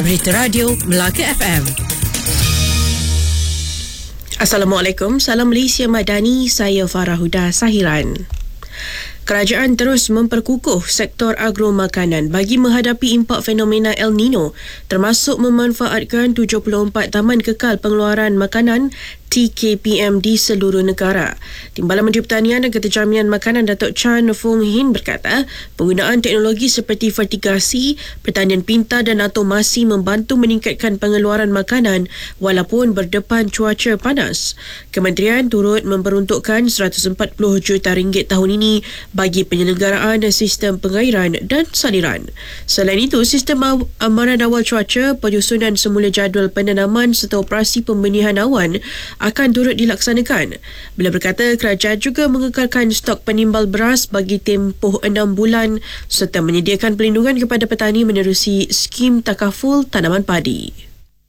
Berita Radio Melaka FM. Assalamualaikum, salam Malaysia Madani, saya Farah Huda Sahiran. Kerajaan terus memperkukuh sektor agro makanan bagi menghadapi impak fenomena El Nino, termasuk memanfaatkan 74 taman kekal pengeluaran makanan TKPM di seluruh negara. Timbalan Menteri Pertanian dan Keterjaminan Makanan Datuk Chan Fong Hin berkata, penggunaan teknologi seperti vertigasi, pertanian pintar dan automasi membantu meningkatkan pengeluaran makanan walaupun berdepan cuaca panas. Kementerian turut memperuntukkan 140 juta ringgit tahun ini bagi penyelenggaraan sistem pengairan dan saliran. Selain itu, sistem amaran awal cuaca, penyusunan semula jadual penanaman serta operasi pembenihan awan akan turut dilaksanakan. Beliau berkata kerajaan juga mengekalkan stok penimbal beras bagi tempoh 6 bulan serta menyediakan perlindungan kepada petani menerusi skim takaful tanaman padi.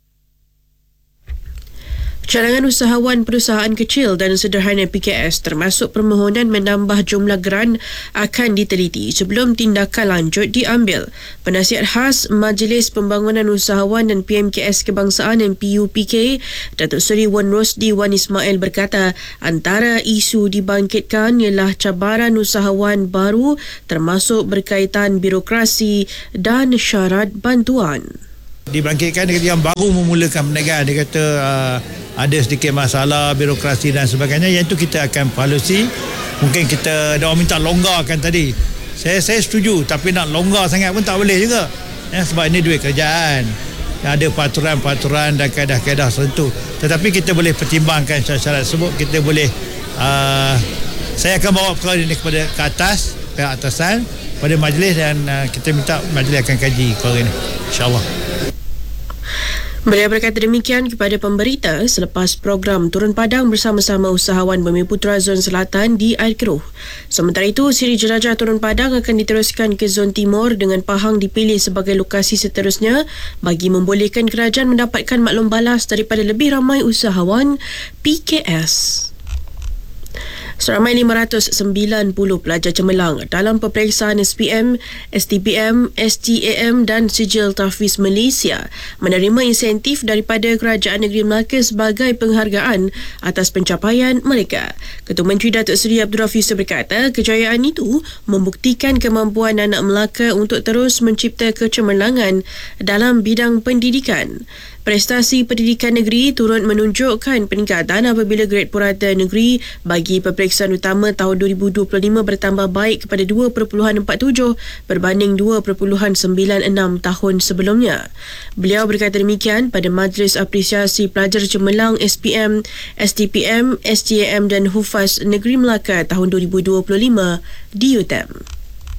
Cadangan usahawan perusahaan kecil dan sederhana PKS termasuk permohonan menambah jumlah geran akan diteliti sebelum tindakan lanjut diambil. Penasihat khas Majlis Pembangunan Usahawan dan PMKS Kebangsaan MPUPK, Datuk Seri Wan Rosdi Wan Ismail berkata, antara isu dibangkitkan ialah cabaran usahawan baru termasuk berkaitan birokrasi dan syarat bantuan. Dibangkitkan dia yang baru memulakan perniagaan, dia kata ada sedikit masalah birokrasi dan sebagainya, yang itu kita akan evaluasi. Mungkin kita dah minta longgarkan tadi, saya setuju, tapi nak longgar sangat pun tak boleh juga sebab ini duit kerajaan, ada peraturan-peraturan dan kaedah-kaedah tertentu. Tetapi kita boleh pertimbangkan syarat-syarat tersebut. Kita boleh saya akan bawa perkara ini kepada ke atas, pihak atasan, pada majlis, dan kita minta majlis akan kaji perkara ini, insyaAllah. Beliau berkata demikian kepada pemberita selepas program turun padang bersama-sama usahawan Bumi Putra Zon Selatan di Air Keruh. Sementara itu, siri jelajah turun padang akan diteruskan ke Zon Timur dengan Pahang dipilih sebagai lokasi seterusnya bagi membolehkan kerajaan mendapatkan maklum balas daripada lebih ramai usahawan PKS. Seramai 590 pelajar cemerlang dalam peperiksaan SPM, STPM, STAM dan Sijil Tahfiz Malaysia menerima insentif daripada Kerajaan Negeri Melaka sebagai penghargaan atas pencapaian mereka. Ketua Menteri Datuk Seri Abdul Rafiz berkata, kejayaan itu membuktikan kemampuan anak Melaka untuk terus mencipta kecemerlangan dalam bidang pendidikan. Prestasi pendidikan negeri turut menunjukkan peningkatan apabila grade purata negeri bagi peperiksaan utama tahun 2025 bertambah baik kepada 2.47 berbanding 2.96 tahun sebelumnya. Beliau berkata demikian pada Majlis Apresiasi Pelajar Cemerlang SPM, STPM, STAM dan Hufaz Negeri Melaka tahun 2025 di UTM.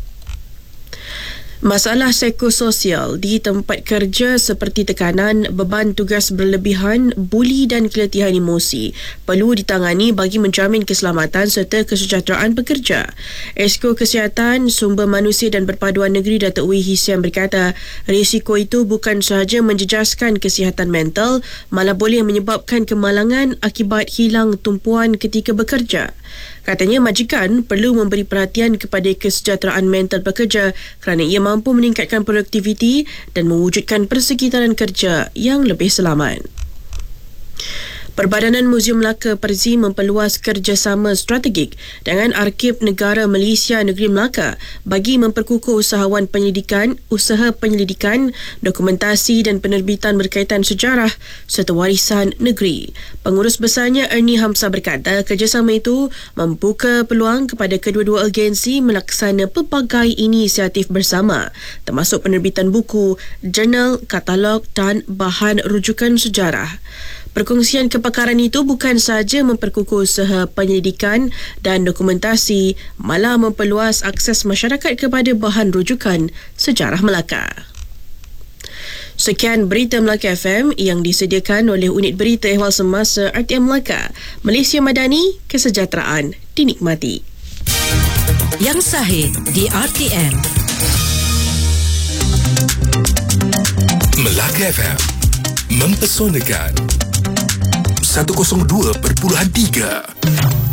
Masalah psikososial di tempat kerja seperti tekanan, beban tugas berlebihan, buli dan keletihan emosi perlu ditangani bagi menjamin keselamatan serta kesejahteraan pekerja. Esko Kesihatan, Sumber Manusia dan Perpaduan Negeri Datuk Wee Hisiam berkata, risiko itu bukan sahaja menjejaskan kesihatan mental, malah boleh menyebabkan kemalangan akibat hilang tumpuan ketika bekerja. Katanya majikan perlu memberi perhatian kepada kesejahteraan mental pekerja kerana ia mampu meningkatkan produktiviti dan mewujudkan persekitaran kerja yang lebih selamat. Perbadanan Muzium Melaka Perzi memperluas kerjasama strategik dengan Arkib Negara Malaysia Negeri Melaka bagi memperkukuh usaha penyelidikan, dokumentasi dan penerbitan berkaitan sejarah serta warisan negeri. Pengurus besarnya Ernie Hamzah berkata kerjasama itu membuka peluang kepada kedua-dua agensi melaksana pelbagai inisiatif bersama, termasuk penerbitan buku, jurnal, katalog dan bahan rujukan sejarah. Perkongsian kepakaran itu bukan sahaja memperkukuh usaha penyelidikan dan dokumentasi, malah memperluas akses masyarakat kepada bahan rujukan sejarah Melaka. Sekian Berita Melaka FM yang disediakan oleh Unit Berita Ehwal Semasa RTM Melaka. Malaysia Madani, kesejahteraan dinikmati. Yang sahih di RTM. Melaka FM mempesonakan 102.3